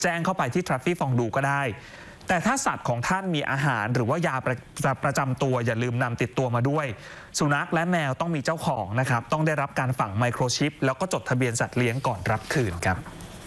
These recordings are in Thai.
แจ้งเข้าไปที่ Traffic Fondue ก็ได้แต่ถ้าสัตว์ของท่านมีอาหารหรือว่ายาประจำตัวอย่าลืมนำติดตัวมาด้วยสุนัขและแมวต้องมีเจ้าของนะครับต้องได้รับการฝังไมโครชิปแล้วก็จดทะเบียนสัตว์เลี้ยงก่อนรับคืนครับ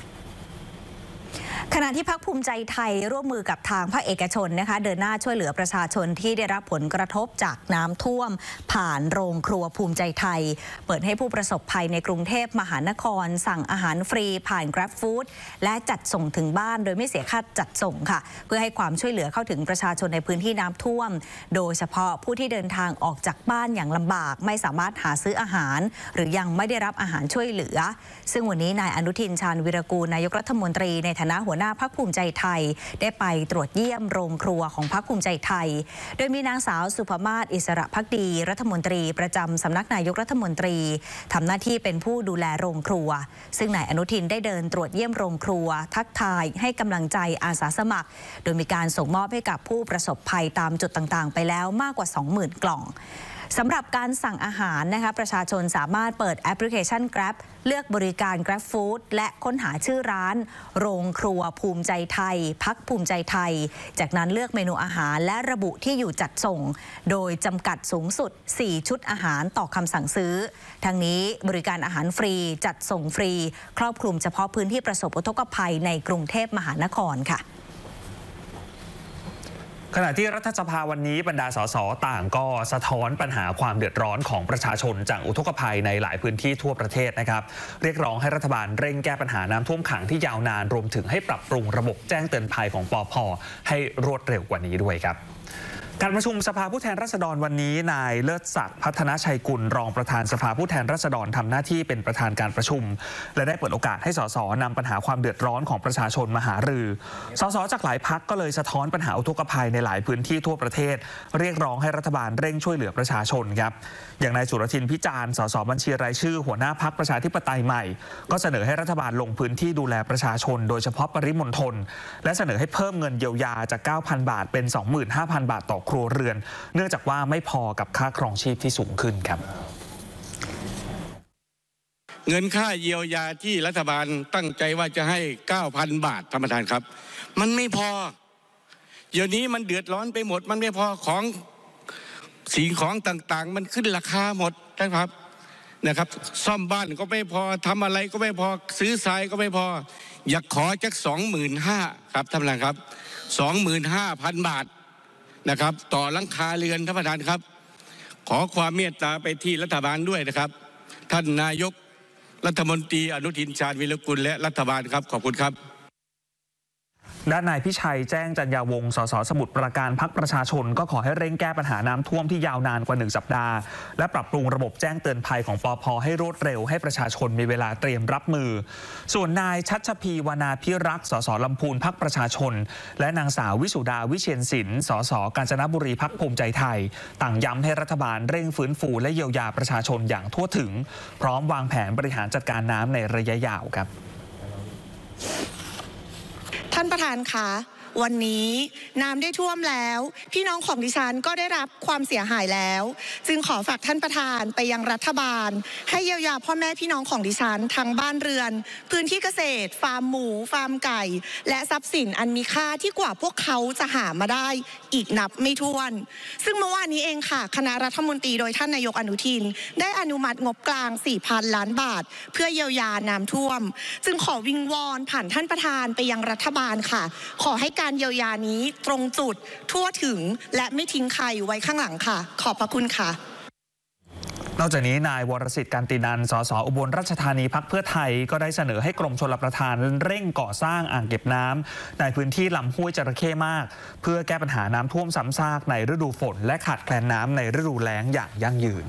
ขณะที่พรรคภูมิใจไทยร่วมมือกับทางภาคเอกชนนะคะเดินหน้าช่วยเหลือประชาชนที่ได้รับผลกระทบจากน้ำท่วมผ่านโรงครัวภูมิใจไทยเปิดให้ผู้ประสบภัยในกรุงเทพมหานครสั่งอาหารฟรีผ่าน Grab Food และจัดส่งถึงบ้านโดยไม่เสียค่าจัดส่งค่ะเพื่อให้ความช่วยเหลือเข้าถึงประชาชนในพื้นที่น้ำท่วมโดยเฉพาะผู้ที่เดินทางออกจากบ้านอย่างลำบากไม่สามารถหาซื้ออาหารหรือยังไม่ได้รับอาหารช่วยเหลือซึ่งวันนี้นายอนุทินชาญวิรากูลนายกรัฐมนตรีในฐานะหัวหน้าพรรคภูมิใจไทยได้ไปตรวจเยี่ยมโรงครัวของพรรคภูมิใจไทยโดยมีนางสาวสุภมาศอิสระภักดีรัฐมนตรีประจำสำนักนายกรัฐมนตรีทำหน้าที่เป็นผู้ดูแลโรงครัวซึ่งนายอนุทินได้เดินตรวจเยี่ยมโรงครัวทักทายให้กำลังใจอาสาสมัครโดยมีการส่งมอบให้กับผู้ประสบภัยตามจุดต่างๆไปแล้วมากกว่า 20,000 กล่องสำหรับการสั่งอาหารนะคะประชาชนสามารถเปิดแอปพลิเคชัน Grab เลือกบริการ Grab Food และค้นหาชื่อร้านโรงครัวภูมิใจไทยพรรคภูมิใจไทยจากนั้นเลือกเมนูอาหารและระบุที่อยู่จัดส่งโดยจำกัดสูงสุด4ชุดอาหารต่อคำสั่งซื้อทั้งนี้บริการอาหารฟรีจัดส่งฟรีครอบคลุมเฉพาะพื้นที่ประสบอุทกภัยในกรุงเทพมหานครค่ะขณะที่รัฐสภาวันนี้บรรดาสสต่างก็สะท้อนปัญหาความเดือดร้อนของประชาชนจากอุทกภัยในหลายพื้นที่ทั่วประเทศนะครับเรียกร้องให้รัฐบาลเร่งแก้ปัญหาน้ำท่วมขังที่ยาวนานรวมถึงให้ปรับปรุงระบบแจ้งเตือนภัยของปภ.ให้รวดเร็วกว่านี้ด้วยครับการประชุมสภาผู้แทนราษฎรวันนี้นายเลิศศักดิ์พัฒนชัยกุลรองประธานสภาผู้แทนราษฎรทำหน้าที่เป็นประธานการประชุมและได้เปิดโอกาสให้สสนำปัญหาความเดือดร้อนของประชาชนมาหารือสสจากหลายพรรคก็เลยสะท้อนปัญหาอุทกภัยในหลายพื้นที่ทั่วประเทศเรียกร้องให้รัฐบาลเร่งช่วยเหลือประชาชนครับอย่างนายสุรทินพิจารณ์สสบัญชีรายชื่อหัวหน้าพรรคประชาธิปไตยใหม่ก็เสนอให้รัฐบาลลงพื้นที่ดูแลประชาชนโดยเฉพาะปริมณฑลและเสนอให้เพิ่มเงินเยียวยาจาก 9,000 บาทเป็น 25,000 บาทต่อครัวเรือนเนื่องจากว่าไม่พอกับค่าครองชีพที่สูงขึ้นครับเงินค่าเยียวยาที่รัฐบาลตั้งใจว่าจะให้ 9,000 บาทท่านประธานครับมันไม่พอเดี๋ยวนี้มันเดือดร้อนไปหมดมันไม่พอของสิ่งของต่างๆมันขึ้นราคาหมดนะครับซ่อมบ้านก็ไม่พอทำอะไรก็ไม่พอซื้อทรายก็ไม่พออยากขอจัก 25,000 ครับท่านประธานครับ 25,000 บาทนะครับต่อหลังคาเรือนท่านประธานครับขอความเมตตาไปที่รัฐบาลด้วยนะครับท่านนายกรัฐมนตรีอนุทินชาญวิรากูลและรัฐบาลครับขอบคุณครับด้านนายพิชัยแจ้งจัญญาวงศ์สสสมุทรปราการพรรคประชาชนก็ขอให้เร่งแก้ปัญหาน้ำท่วมที่ยาวนานกว่า1 สัปดาห์และปรับปรุงระบบแจ้งเตือนภัยของปภ.ให้รวดเร็วให้ประชาชนมีเวลาเตรียมรับมือส่วนนายชัชพีวนาภิรักษ์สสลำพูนพรรคประชาชนและนางสาววิสุดาวิเชียรศิลป์สสกาญจนบุรีพรรคภูมิใจไทยต่างย้ำให้รัฐบาลเร่งฟื้นฟูและเยียวยาประชาชนอย่างทั่วถึงพร้อมวางแผนบริหารจัดการน้ำในระยะยาวครับท่านประธานคะวันนี้น้ำได้ท่วมแล้วพี่น้องของดิฉันก็ได้รับความเสียหายแล้วจึงขอฝากท่านประธานไปยังรัฐบาลให้เยียวยาพ่อแม่พี่น้องของดิฉันทั้งบ้านเรือนพื้นที่เกษตรฟาร์มหมูฟาร์มไก่และทรัพย์สินอันมีค่าที่กว่าพวกเขาจะหามาได้อีกนับไม่ถ้วนซึ่งเมื่อวานนี้เองค่ะคณะรัฐมนตรีโดยท่านนายกอนุทินได้อนุมัติงบกลาง 4,000 ล้านบาทเพื่อเยียวยาน้ำท่วมจึงขอวิงวอนผ่านท่านประธานไปยังรัฐบาลค่ะขอให้การเยียวยานี้ตรงจุดทั่วถึงและไม่ทิ้งใครไว้ข้างหลังค่ะขอบพระคุณค่ะนอกจากนี้นายวรสิทธิ์กันตินันท์สสอุบลราชธานีพรรคเพื่อไทยก็ได้เสนอให้กรมชลประทานเร่งก่อสร้างอ่างเก็บน้ำในพื้นที่ลำห้วยจระเข้มากเพื่อแก้ปัญหาน้ำท่วมซ้ำซากในฤดูฝนและขาดแคลนน้ำในฤดูแล้งอย่างยั่งยืน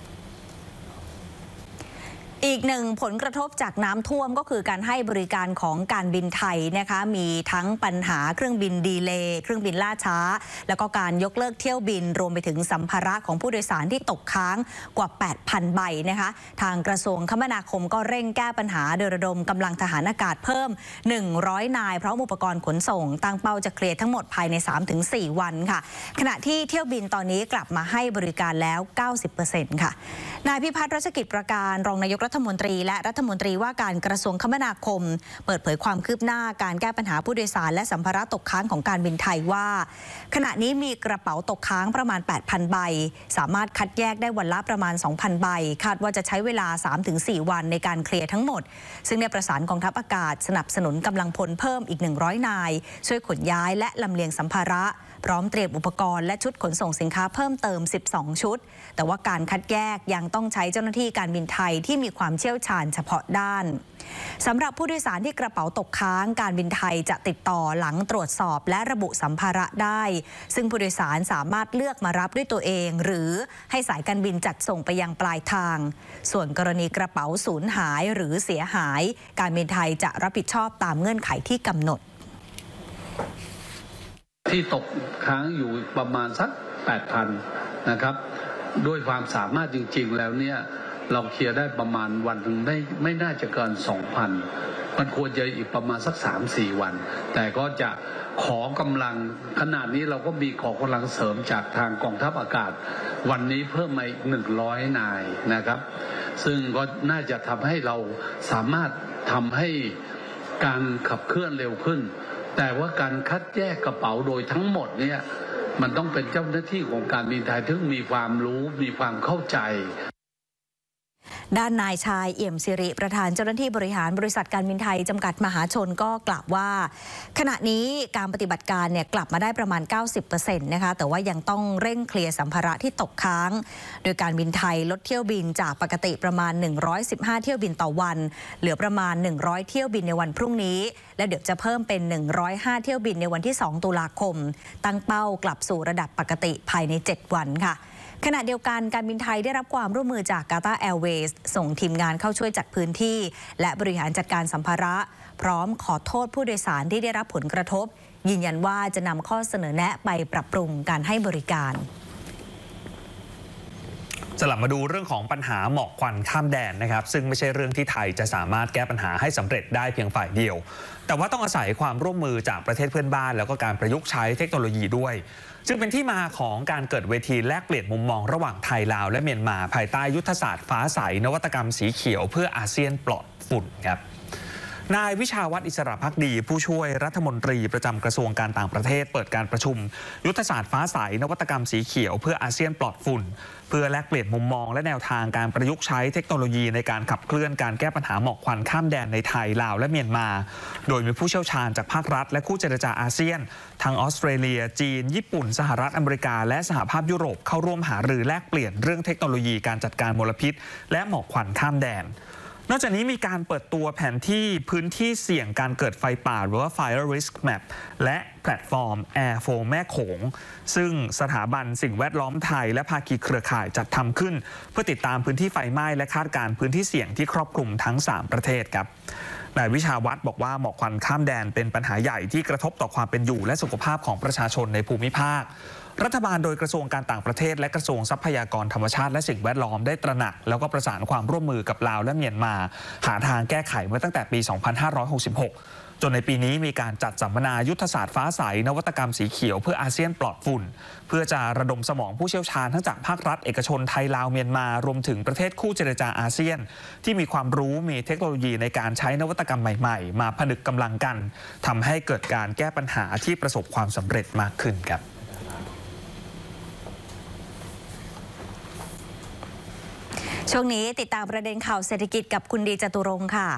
อีกหนึ่งผลกระทบจากน้ำท่วมก็คือการให้บริการของการบินไทยนะคะมีทั้งปัญหาเครื่องบินดีเลย์เครื่องบินล่าช้าแล้วก็การยกเลิกเที่ยวบินรวมไปถึงสัมภาระของผู้โดยสารที่ตกค้างกว่า 8,000 ใบนะคะทางกระทรวงคมนาคมก็เร่งแก้ปัญหาโดยระดมกำลังทหารอากาศเพิ่ม100 นายพร้อมอุปกรณ์ขนส่งตั้งเป้าจะเคลียร์ทั้งหมดภายใน 3-4 วันค่ะขณะที่เที่ยวบินตอนนี้กลับมาให้บริการแล้ว 90% ค่ะนายพิพัฒน์รัชกิจประการรองนายกรัฐฐมนตรีและรัฐมนตรีว่าการกระทรวงคมนาคมเปิดเผยความคืบหน้าการแก้ปัญหาผู้โดยสารและสัมภาระตกค้างของการบินไทยว่าขณะนี้มีกระเป๋าตกค้างประมาณ 8,000 ใบสามารถคัดแยกได้วันละประมาณ 2,000 ใบคาดว่าจะใช้เวลา 3-4 วันในการเคลียร์ทั้งหมดซึ่งได้ประสานกองทัพอากาศสนับสนุนกำลังพลเพิ่มอีก100 นายช่วยขนย้ายและลำเลียงสัมภาระพร้อมเตรียมอุปกรณ์และชุดขนส่งสินค้าเพิ่มเติม12ชุดแต่ว่าการคัดแยกยังต้องใช้เจ้าหน้าที่การบินไทยที่มีความเชี่ยวชาญเฉพาะด้านสำหรับผู้โดยสารที่กระเป๋าตกค้างการบินไทยจะติดต่อหลังตรวจสอบและระบุสัมภาระได้ซึ่งผู้โดยสารสามารถเลือกมารับด้วยตัวเองหรือให้สายการบินจัดส่งไปยังปลายทางส่วนกรณีกระเป๋าสูญหายหรือเสียหายการบินไทยจะรับผิดชอบตามเงื่อนไขที่กำหนดที่ตกค้างอยู่ประมาณสัก 8,000 นะครับด้วยความสามารถจริงๆแล้วเนี่ยเราเคลียร์ได้ประมาณวันหนึ่งไม่น่าจะเกิน 2,000 มันควรจะอีกประมาณสัก 3-4 วันแต่ก็จะขอกำลังขนาดนี้เราก็มีขอกำลังเสริมจากทางกองทัพอากาศวันนี้เพิ่มมาอีก100 นายนะครับซึ่งก็น่าจะทำให้เราสามารถทำให้การขับเคลื่อนเร็วขึ้นแต่ว่าการคัดแยกกระเป๋าโดยทั้งหมดเนี่ยมันต้องเป็นเจ้าหน้าที่ของการบินไทยที่มีความรู้มีความเข้าใจด้านนายชายเอี่ยมสิริประธานเจ้าหน้าที่บริหารบริษัทการบินไทยจำกัดมหาชนก็กล่าวว่าขณะนี้การปฏิบัติการเนี่ยกลับมาได้ประมาณ 90% นะคะแต่ว่ายังต้องเร่งเคลียร์สัมภาระที่ตกค้างโดยการบินไทยลดเที่ยวบินจากปกติประมาณ115เที่ยวบินต่อวันเหลือประมาณ100เที่ยวบินในวันพรุ่งนี้และเดี๋ยวจะเพิ่มเป็น105เที่ยวบินในวันที่2ตุลาคมตั้งเป้ากลับสู่ระดับปกติภายใน7วันค่ะขณะเดียวกันการบินไทยได้รับความร่วมมือจาก Qatar Airways ส่งทีมงานเข้าช่วยจัดพื้นที่และบริหารจัดการสัมภาระพร้อมขอโทษผู้โดยสารที่ได้รับผลกระทบยืนยันว่าจะนำข้อเสนอแนะไปปรับปรุงการให้บริการจะหลับมาดูเรื่องของปัญหาหมอกควันข้ามแดนนะครับซึ่งไม่ใช่เรื่องที่ไทยจะสามารถแก้ปัญหาให้สำเร็จได้เพียงฝ่ายเดียวแต่ว่าต้องอาศัยความร่วมมือจากประเทศเพื่อนบ้านแล้วก็การประยุกต์ใช้เทคโนโลยีด้วยจึงเป็นที่มาของการเกิดเวทีแลกเปลี่ยนมุมมองระหว่างไทยลาวและเมียนมาภายใต้ยุทธศาสตร์ฟ้าใสนวัตกรรมสีเขียวเพื่ออาเซียนปลอดฝุ่นครับนายวิชาวัฒน์อิสระภักดีผู้ช่วยรัฐมนตรีประจำกระทรวงการต่างประเทศเปิดการประชุมยุทธศาสตร์ฟ้าใสนวัตกรรมสีเขียวเพื่ออาเซียนปลอดฝุ่นเพื่อแลกเปลี่ยนมุมมองและแนวทางการประยุกต์ใช้เทคโนโลยีในการขับเคลื่อนการแก้ปัญหาหมอกควันข้ามแดนในไทยลาวและเมียนมาโดยมีผู้เชี่ยวชาญจากภาครัฐและคู่เจรจาอาเซียนทั้งออสเตรเลียจีนญี่ปุ่นสหรัฐอเมริกาและสหภาพยุโรปเข้าร่วมหารือแลกเปลี่ยนเรื่องเทคโนโลยีการจัดการมลพิษและหมอกควันข้ามแดนนอกจากนี้มีการเปิดตัวแผนที่พื้นที่เสี่ยงการเกิดไฟป่าหรือว่า Fire Risk Map และแพลตฟอร์ม Air for แม่โขงซึ่งสถาบันสิ่งแวดล้อมไทยและภาคีเครือข่ายจัดทำขึ้นเพื่อติดตามพื้นที่ไฟไหม้และคาดการณ์พื้นที่เสี่ยงที่ครอบคลุมทั้ง3ประเทศครับนายวิชาวัฒน์บอกว่าหมอกควันข้ามแดนเป็นปัญหาใหญ่ที่กระทบต่อความเป็นอยู่และสุขภาพของประชาชนในภูมิภาครัฐบาลโดยกระทรวงการต่างประเทศและกระทรวงทรัพยากรธรรมชาติและสิ่งแวดล้อมได้ตระหนักแล้วก็ประสานความร่วมมือกับลาวและเมียนมาหาทางแก้ไขมาตั้งแต่ปี 2566 จนในปีนี้มีการจัดสัมมนายุทธศาสตร์ฟ้าใสนวัตกรรมสีเขียวเพื่ออาเซียนปลอดฝุ่นเพื่อจะระดมสมองผู้เชี่ยวชาญทั้งจากภาครัฐเอกชนไทยลาวเมียนมารวมถึงประเทศคู่เจรจาอาเซียนที่มีความรู้มีเทคโนโลยีในการใช้นวัตกรรมใหม่ๆมาผนึกกำลังกันทำให้เกิดการแก้ปัญหาที่ประสบความสำเร็จมากขึ้นครับช่วงนี้ติดตามประเด็นข่าวเศรษฐกิจกับคุณดีจตุรงค์ค่ะ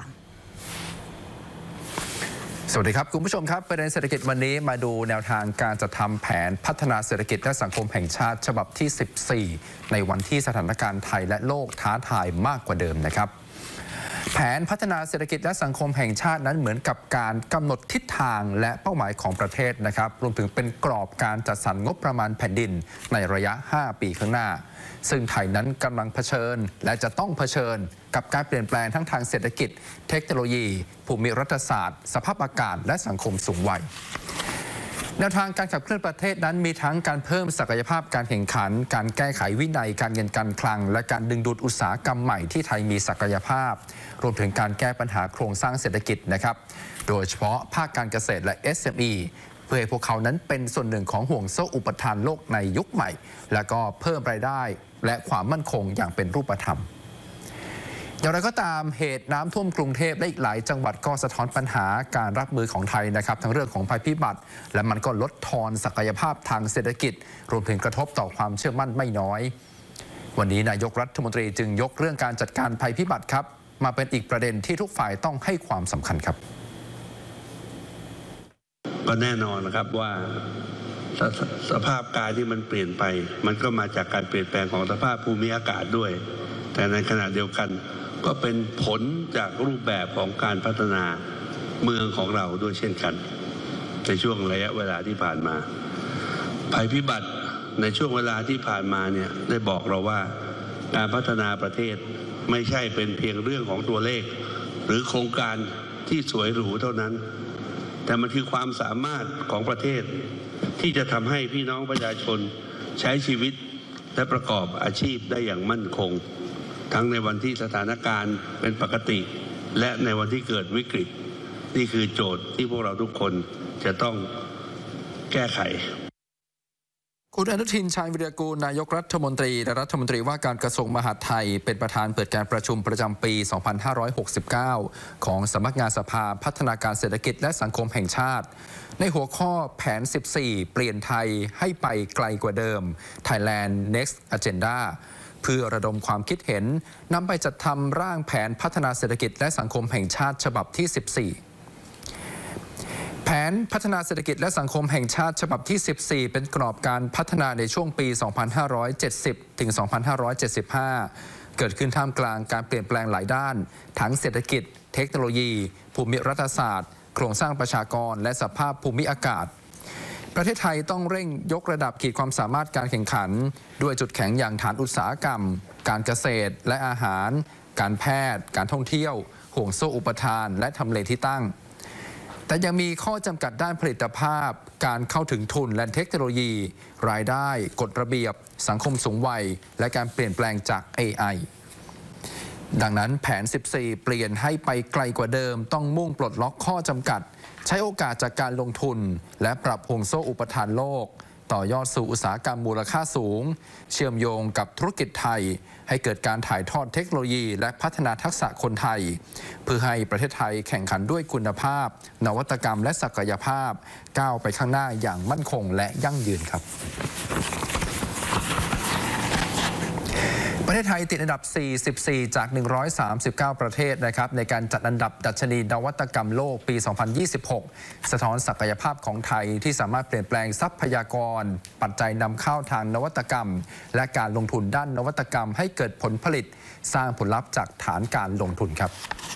สวัสดีครับคุณผู้ชมครับประเด็นเศรษฐกิจวันนี้มาดูแนวทางการจัดทำแผนพัฒนาเศรษฐกิจและสังคมแห่งชาติฉบับที่ 14ในวันที่สถานการณ์ไทยและโลกท้าทายมากกว่าเดิมนะครับแผนพัฒนาเศรษฐกิจและสังคมแห่งชาตินั้นเหมือนกับการกำหนดทิศทางและเป้าหมายของประเทศนะครับรวมถึงเป็นกรอบการจัดสรรงบประมาณแผ่นดินในระยะ 5 ปีข้างหน้าซึ่งไทยนั้นกำลังเผชิญและจะต้องเผชิญกับการเปลี่ยนแปลงทั้งทางเศรษฐกิจเทคโนโลยีภูมิรัฐศาสตร์สภาพอากาศและสังคมสูงวัยแนวทางการขับเคลื่อนประเทศนั้นมีทั้งการเพิ่มศักยภาพการแข่งขันการแก้ไขวินัยการเงินการคลังและการดึงดูดอุตสาหกรรมใหม่ที่ไทยมีศักยภาพรวมถึงการแก้ปัญหาโครงสร้างเศรษฐกิจนะครับโดยเฉพาะภาคการเกษตรและ SME เพื่อให้พวกเขานั้นเป็นส่วนหนึ่งของห่วงโซ่อุปทานโลกในยุคใหม่และก็เพิ่มรายได้และความมั่นคงอย่างเป็นรูปธรรมอย่างไรก็ตามเหตุน้ำท่วมกรุงเทพและอีกหลายจังหวัดก็สะท้อนปัญหาการรับมือของไทยนะครับทั้งเรื่องของภัยพิบัติและมันก็ลดทอนศักยภาพทางเศรษฐกิจรวมถึงกระทบต่อความเชื่อมั่นไม่น้อยวันนี้นายกรัฐมนตรีจึงยกเรื่องการจัดการภัยพิบัติครับมาเป็นอีกประเด็นที่ทุกฝ่ายต้องให้ความสำคัญครับก็แน่นอนนะครับว่าสภาพกายที่มันเปลี่ยนไปมันก็มาจากการเปลี่ยนแปลงของสภาพภูมิอากาศด้วยแต่ในขณะเดียวกันก็เป็นผลจากรูปแบบของการพัฒนาเมืองของเราด้วยเช่นกันในช่วงระยะเวลาที่ผ่านมาภัยพิบัติในช่วงเวลาที่ผ่านมาเนี่ยได้บอกเราว่าการพัฒนาประเทศไม่ใช่เป็นเพียงเรื่องของตัวเลขหรือโครงการที่สวยหรูเท่านั้นแต่มันคือความสามารถของประเทศที่จะทำให้พี่น้องประชาชนใช้ชีวิตและประกอบอาชีพได้อย่างมั่นคงทั้งในวันที่สถานการณ์เป็นปกติและในวันที่เกิดวิกฤตนี่คือโจทย์ที่พวกเราทุกคนจะต้องแก้ไขคุณอนุทินชาญวิรากูลนายกรัฐมนตรีและรัฐมนตรีว่าการกระทรวงมหาดไทยเป็นประธานเปิดการประชุมประจำปี 2569 ของสำนักงานสภาพัฒนาการเศรษฐกิจและสังคมแห่งชาติในหัวข้อแผน 14 เปลี่ยนไทยให้ไปไกลกว่าเดิม Thailand Next Agenda เพื่อระดมความคิดเห็นนำไปจัดทำร่างแผนพัฒนาเศรษฐกิจและสังคมแห่งชาติฉบับที่ 14แผนพัฒนาเศรษฐกิจและสังคมแห่งชาติฉบับที่ 14เป็นกรอบการพัฒนาในช่วงปี 2570 ถึง 2575 เกิดขึ้นท่ามกลางการเปลี่ยนแปลงหลายด้านทั้งเศรษฐกิจเทคโนโลยีภูมิรัฐศาสตร์โครงสร้างประชากรและสภาพภูมิอากาศประเทศไทยต้องเร่งยกระดับขีดความสามารถการแข่งขันด้วยจุดแข็งอย่างฐานอุตสาหกรรมการเกษตรและอาหารการแพทย์การท่องเที่ยวห่วงโซ่อุปทานและทำเลที่ตั้งแต่ยังมีข้อจำกัดด้านผลิตภาพการเข้าถึงทุนและเทคโนโลยีรายได้กฎระเบียบสังคมสูงวัยและการเปลี่ยนแปลงจาก AI ดังนั้นแผน 14 เปลี่ยนให้ไปไกลกว่าเดิมต้องมุ่งปลดล็อกข้อจำกัดใช้โอกาสจากการลงทุนและปรับห่วงโซ่อุปทานโลกต่อยอดสู่อุตสาหกรรมมูลค่าสูงเชื่อมโยงกับธุรกิจไทยให้เกิดการถ่ายทอดเทคโนโลยีและพัฒนาทักษะคนไทยเพื่อให้ประเทศไทยแข่งขันด้วยคุณภาพนวัตกรรมและศักยภาพก้าวไปข้างหน้าอย่างมั่นคงและยั่งยืนครับประเทศไทยติดอันดับ 44 จาก 139 ประเทศนะครับในการจัดอันดับดัชนีนวัตกรรมโลกปี 2026 สะท้อนศักยภาพของไทยที่สามารถเปลี่ยนแปลงทรัพยากรปัจจัยนำเข้าทางนวัตกรรมและการลงทุนด้านนวัตกรรมให้เกิดผลผลิตสร้างผลลัพธ์จากฐานการลงทุนครับ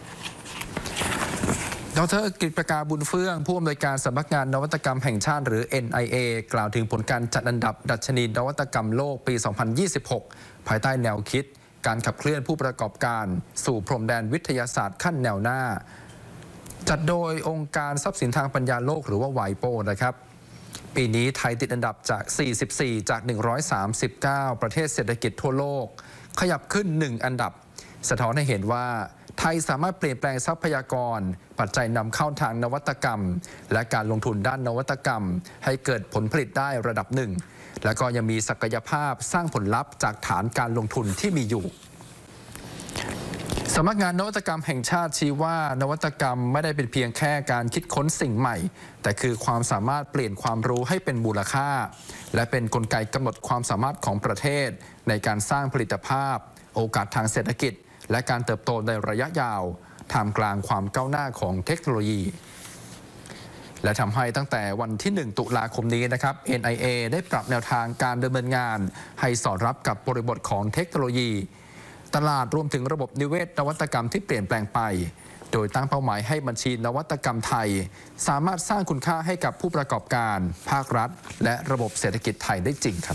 ดร.กฤษประกาบุญเฟื่องผู้อำนวยการสำนักงานนวัตกรรมแห่งชาติหรือ NIA กล่าวถึงผลการจัดอันดับดัชนีนวัตกรรมโลกปี 2026 ภายใต้แนวคิดการขับเคลื่อนผู้ประกอบการสู่พรมแดนวิทยาศาสตร์ขั้นแนวหน้าจัดโดยองค์การทรัพย์สินทางปัญญาโลกหรือว่าไวโปนะครับปีนี้ไทยติดอันดับจาก 44 จาก 139 ประเทศเศรษฐกิจทั่วโลกขยับขึ้น 1 อันดับสะท้อนให้เห็นว่าไทยสามารถเปลี่ยนแปลงทรัพยากรปัจจัยนำเข้าทางนวัตกรรมและการลงทุนด้านนวัตกรรมให้เกิดผลผลิตได้ระดับหนึ่งและก็ยังมีศักยภาพสร้างผลลัพธ์จากฐานการลงทุนที่มีอยู่สำนักงานนวัตกรรมแห่งชาติชี้ว่านวัตกรรมไม่ได้เป็นเพียงแค่การคิดค้นสิ่งใหม่แต่คือความสามารถเปลี่ยนความรู้ให้เป็นมูลค่าและเป็นกลไกกำหนดความสามารถของประเทศในการสร้างผลิตภาพโอกาสทางเศรษฐกิจและการเติบโตในระยะยาวท่ามกลางความก้าวหน้าของเทคโนโลยีและทำให้ตั้งแต่วันที่ 1 ตุลาคมนี้นะครับ NIA ได้ปรับแนวทางการดำเนินงานให้สอดรับกับบริบทของเทคโนโลยีตลาดรวมถึงระบบนิเวศนวัตกรรมที่เปลี่ยนแปลงไปโดยตั้งเป้าหมายให้บัญชีนวัตกรรมไทยสามารถสร้างคุณค่าให้กับผู้ประกอบการภาครัฐและระบบเศรษฐกิจไทยได้จริงครับ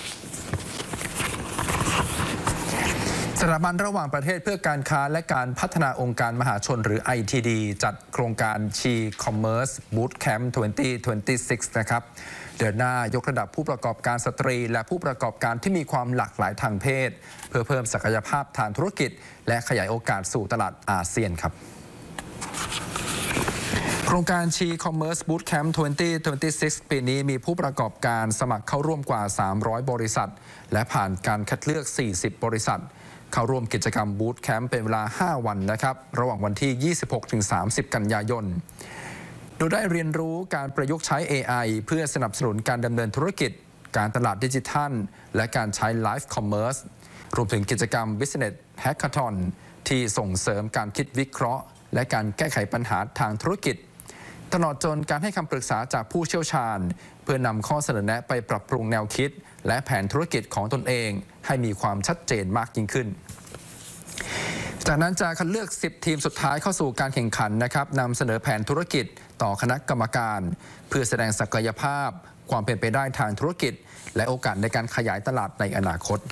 สถาบันระหว่างประเทศเพื่อการค้าและการพัฒนาองค์การมหาชนหรือ ITD จัดโครงการ She Commerce Bootcamp 2026 นะครับเดินหน้ายกระดับผู้ประกอบการสตรีและผู้ประกอบการที่มีความหลากหลายทางเพศเพื่อเพิ่มศักยภาพทางธุรกิจและขยายโอกาสสู่ตลาดอาเซียนครับโครงการ She Commerce Bootcamp 2026 ปีนี้มีผู้ประกอบการสมัครเข้าร่วมกว่า300 บริษัทและผ่านการคัดเลือก40 บริษัทเข้าร่วมกิจกรรมบูตแคมป์เป็นเวลา 5 วันนะครับระหว่างวันที่ 26-30 กันยายนโดยได้เรียนรู้การประยุกต์ใช้ AI เพื่อสนับสนุนการดำเนินธุรกิจการตลาดดิจิทัลและการใช้ Live Commerce รวมถึงกิจกรรม Business Hackathon ที่ส่งเสริมการคิดวิเคราะห์และการแก้ไขปัญหาทางธุรกิจตลอดจนการให้คำปรึกษาจากผู้เชี่ยวชาญเพื่อนำข้อเสนอแนะไปปรับปรุงแนวคิดและแผนธุรกิจของตนเองให้มีความชัดเจนมากยิ่งขึ้นจากนั้นจะคัดเลือก 10 ทีมสุดท้ายเข้าสู่การแข่งขันนะครับนำเสนอแผนธุรกิจต่อคณะกรรมการเพื่อแสดงศักยภาพความเป็นไปได้ทางธุรกิจและโอกาสในการขยายตลาดในอนาคต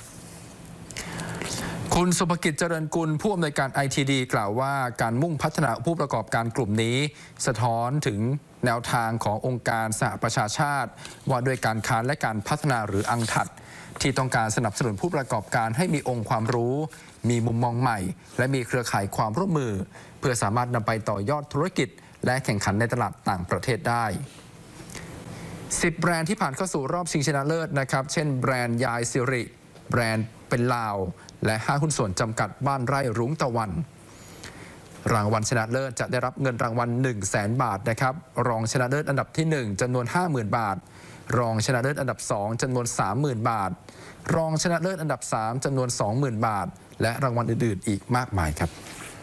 คุณสุภกิจเจริญกุลผู้อำนวยการ ITD กล่าวว่าการมุ่งพัฒนาผู้ประกอบการกลุ่มนี้สะท้อนถึงแนวทางขององค์การสหประชาชาติว่าด้วยการค้าและการพัฒนาหรืออังถัดที่ต้องการสนับสนุนผู้ประกอบการให้มีองค์ความรู้มีมุมมองใหม่และมีเครือข่ายความร่วมมือเพื่อสามารถนำไปต่อยอดธุรกิจและแข่งขันในตลาดต่างประเทศได้10 แบรนด์ที่ผ่านเข้าสู่รอบชิงชนะเลิศนะครับเช่นแบรนด์ยายสิริแบรนด์เป็นลาวและห้างหุ้นส่วนจำกัดบ้านไร่รุ้งตะวันรางวัลชนะเลิศจะได้รับเงินรางวัล 100,000 บาทนะครับรองชนะเลิศอันดับที่ 1จำนวน 50,000 บาทรองชนะเลิศอันดับ 2จำนวน 30,000 บาทรองชนะเลิศอันดับ 3จำนวน 20,000 บาทและรางวัลอื่นๆอีกมากมายครับ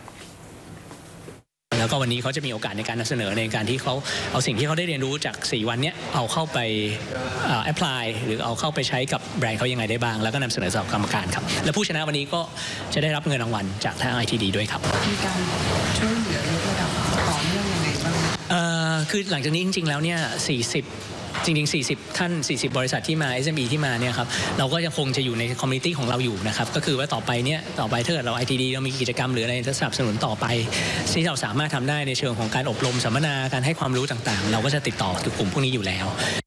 แล้วก็วันนี้เขาจะมีโอกาสในการนำเสนอในการที่เขาเอาสิ่งที่เขาได้เรียนรู้จาก4วันนี้เอาเข้าไปแอพพลายหรือเอาเข้าไปใช้กับแบรนด์เขายังไงได้บ้างแล้วก็นำเสนอต่อกรรมการครับและผู้ชนะวันนี้ก็จะได้รับเงินรางวัลจากทาง ITD ด้วยครับมีการช่วยเหลือยกระดับต่อเนื่องยังไงบ้างคือหลังจากนี้จริงๆแล้วเนี่ยจริงๆ40ท่าน40บริษัทที่มา SME ที่มาเนี่ยครับเราก็ยังคงจะอยู่ในคอมมูนิตี้ของเราอยู่นะครับก็คือว่าต่อไปถ้าเกิดเรา ITD เรามีกิจกรรมหรืออะไรสนับสนุนต่อไปที่เราสามารถทำได้ในเชิงของการอบรมสัมมนาการให้ความรู้ต่างๆเราก็จะติดต่อกลุ่มพวกนี้อยู่แล้ว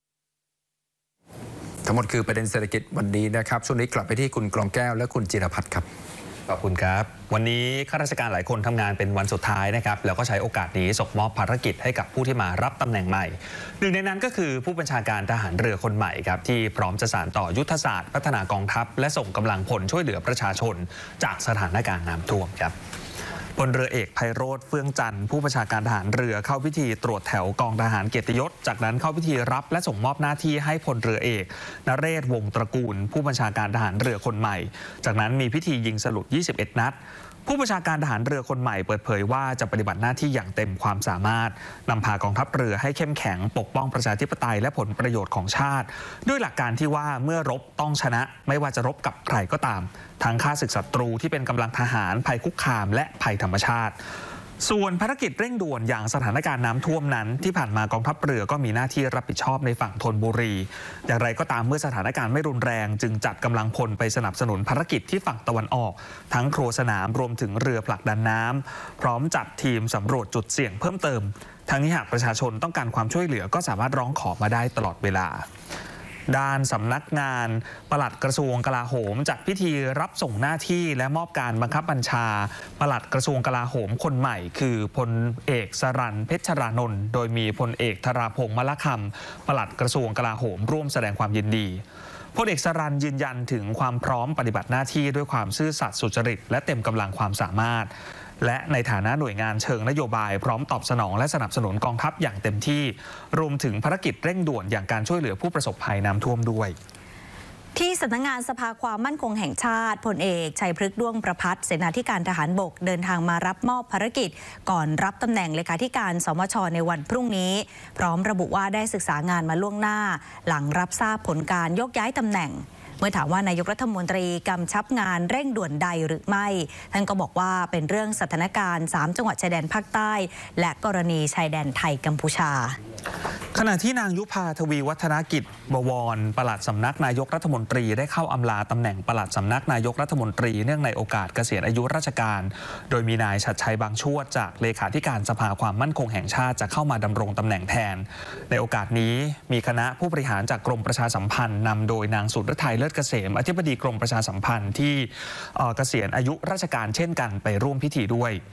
ทั้งหมดคือประเด็นเศรษฐกิจวันนี้นะครับช่วงนี้กลับไปที่คุณกรองแก้วและคุณจิรพัฒน์ครับขอบคุณครับวันนี้ข้าราชการหลายคนทำงานเป็นวันสุดท้ายนะครับแล้วก็ใช้โอกาสนี้ส่งมอบภารกิจให้กับผู้ที่มารับตำแหน่งใหม่หนึ่งในนั้นก็คือผู้บัญชาการทหารเรือคนใหม่ครับที่พร้อมจะสานต่อยุทธศาสตร์พัฒนากองทัพและส่งกำลังพลช่วยเหลือประชาชนจากสถานการณ์น้ำท่วมครับพลเรือเอกไพโรจน์เฟื่องจันทร์ผู้บัญชาการทหารเรือเข้าพิธีตรวจแถวกองทหารเกียรติยศจากนั้นเข้าพิธีรับและส่งมอบหน้าที่ให้พลเรือเอกนเรศวงศ์ตระกูลผู้บัญชาการทหารเรือคนใหม่จากนั้นมีพิธียิงสลุด21 นัดผู้บัญชาการทหารเรือคนใหม่เปิดเผยว่าจะปฏิบัติหน้าที่อย่างเต็มความสามารถนำพากองทัพเรือให้เข้มแข็งปกป้องประชาธิปไตยและผลประโยชน์ของชาติด้วยหลักการที่ว่าเมื่อรบต้องชนะไม่ว่าจะรบกับใครก็ตามทั้งข้าศึกศัตรูที่เป็นกำลังทหารภัยคุกคามและภัยธรรมชาติส่วนภารกิจเร่งด่วนอย่างสถานการณ์น้ำท่วมนั้นที่ผ่านมากองทัพเรือก็มีหน้าที่รับผิดชอบในฝั่งธนบุรีอย่างไรก็ตามเมื่อสถานการณ์ไม่รุนแรงจึงจัดกำลังพลไปสนับสนุนภารกิจที่ฝั่งตะวันออกทั้งครัวสนามรวมถึงเรือผลักดันน้ำพร้อมจัดทีมสำรวจจุดเสี่ยงเพิ่มเติมทั้งนี้หากประชาชนต้องการความช่วยเหลือก็สามารถร้องขอมาได้ตลอดเวลาด้านสำนักงานปลัดกระทรวงกลาโหมจัดพิธีรับส่งหน้าที่และมอบการบังคับบัญชาปลัดกระทรวงกลาโหมคนใหม่คือพลเอกสรัญเพชรรานนท์โดยมีพลเอกธราพงษ์มะละคำปลัดกระทรวงกลาโหมร่วมแสดงความยินดีพลเอกสรัญยืนยันถึงความพร้อมปฏิบัติหน้าที่ด้วยความซื่อสัตย์สุจริตและเต็มกำลังความสามารถและในฐานะหน่วยงานเชิงนโยบายพร้อมตอบสนองและสนับสนุนกองทัพอย่างเต็มที่รวมถึงภารกิจเร่งด่วนอย่างการช่วยเหลือผู้ประสบภัยน้ำท่วมด้วยที่สำนักงานสภาความมั่นคงแห่งชาติพลเอกชัยพฤกษ์ด้วงประภัสเสนาธิการทหารบกเดินทางมารับมอบภารกิจก่อนรับตำแหน่งเลขาธิการสมช.ในวันพรุ่งนี้พร้อมระบุว่าได้ศึกษางานมาล่วงหน้าหลังรับทราบผลการยกย้ายตำแหน่งเมื่อถามว่านายกรัฐมนตรีกำชับงานเร่งด่วนใดหรือไม่ท่านก็บอกว่าเป็นเรื่องสถานการณ์3จังหวัดชายแดนภาคใต้และกรณีชายแดนไทยกัมพูชาขณะที่นางยุพาทวีวัฒนกิจบวรปลัดสำนักนายกรัฐมนตรีได้เข้าอำลาตำแหน่งปลัดสำนักนายกรัฐมนตรีเนื่องในโอกาสเกษียณอายุราชการโดยมีนายชัดชัยบางชวดจากเลขาธิการสภาความมั่นคงแห่งชาติจะเข้ามาดำรงตำแหน่งแทนในโอกาสนี้มีคณะผู้บริหารจากกรมประชาสัมพันธ์นำโดยนางสุรทัยเลิศเกษมอธิบดีกรมประชาสัมพันธ์ที่เกษียณอายุราชการเช่นกันไปร่วมพิธีด้วย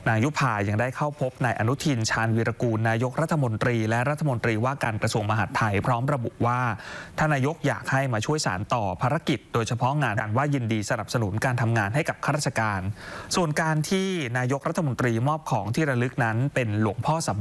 นางยุพายังได้เข้าพบนายอนุทินชาญวีรกูลนายกรัฐมนตรีและรัฐมนตรีว่าการกระทรวงมหาดไทยพร้อมระบุว่าท่านนายกอยากให้มาช่วยสานต่อภารกิจโดยเฉพาะงานว่ายินดีสนับสนุนการทำงานให้กับข้าราชการส่วนการที่นายกรัฐมนตรีมอบของที่ระลึกนั้นเป็นหลวงพ่อสำ